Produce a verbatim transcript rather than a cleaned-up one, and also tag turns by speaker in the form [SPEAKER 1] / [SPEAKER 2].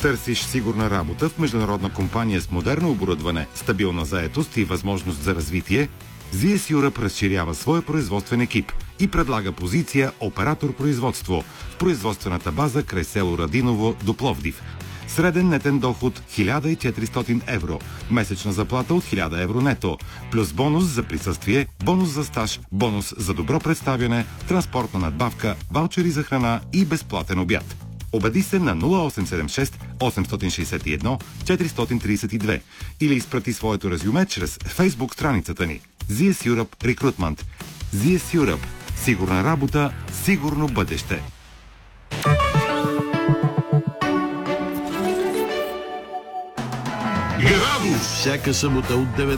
[SPEAKER 1] Търсиш сигурна работа в международна компания с модерно оборудване, стабилна заетост и възможност за развитие? зет ес Europe разширява своя производствен екип и предлага позиция оператор производство в производствената база край село Радиново до Пловдив. Среден нетен доход хиляда и четиристотин евро, месечна заплата от хиляда евро нето, плюс бонус за присъствие, бонус за стаж, бонус за добро представяне, транспортна надбавка, ваучери за храна и безплатен обяд. Обади се на нула осем седем шест осем шест едно четири три две или изпрати своето резюме чрез Facebook страницата ни. зет ес Europe Recruitment. зет ес Europe. Сигурна работа, сигурно бъдеще.
[SPEAKER 2] Градус! Всяка събота от девет